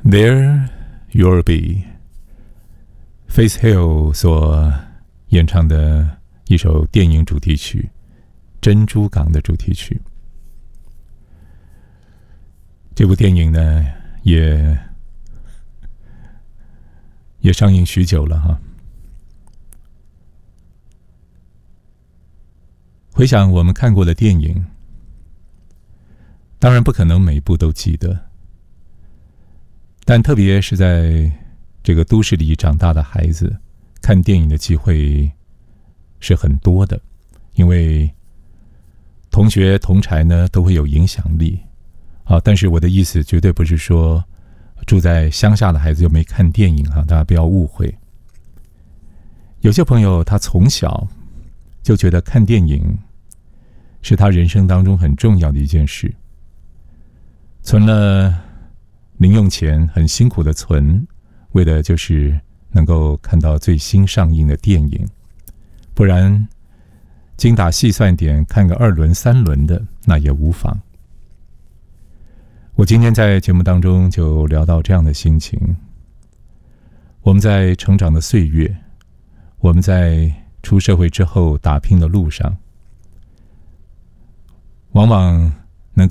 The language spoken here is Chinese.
There You'll Be Faith Hill 所演唱的一首电影主题曲，珍珠港的主题曲。这部电影呢也上映许久了哈。回想我们看过的电影，当然不可能每部都记得，但特别是在这个都市里长大的孩子，看电影的机会是很多的，因为同学同侪呢都会有影响力啊。但是我的意思绝对不是说住在乡下的孩子就没看电影啊，大家不要误会。有些朋友他从小就觉得看电影是他人生当中很重要的一件事，存了零用钱，很辛苦的存，为的就是能够看到最新上映的电影，不然精打细算点看个2轮3轮的那也无妨。我今天在节目当中就聊到这样的心情，我们在成长的岁月，我们在出社会之后打拼的路上，往往